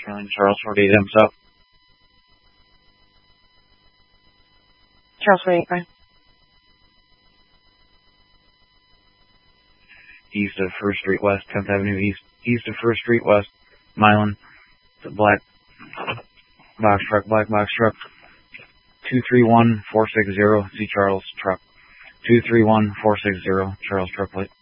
Carolina Charles 48 M South. Charles 48, fine. East of First Street West, 10th Avenue East. East of First Street West, Milan. It's a black box truck. 231460, see Charles truck. 231460, Charles truck plate.